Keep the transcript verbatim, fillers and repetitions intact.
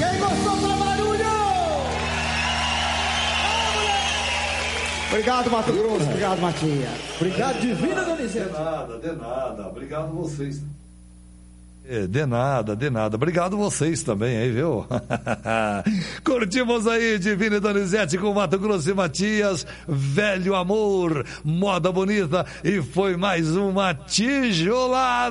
Quem gostou pra barulho? Obrigado, Mato Grosso. Obrigado, Matias. Obrigado, Divina Donizete. De nada, de nada. Obrigado vocês. É, de nada, de nada. Obrigado vocês também aí, viu? Curtimos aí Divina Donizete com Mato Grosso e Matias, Velho Amor, Moda Bonita, e foi mais uma tijolada.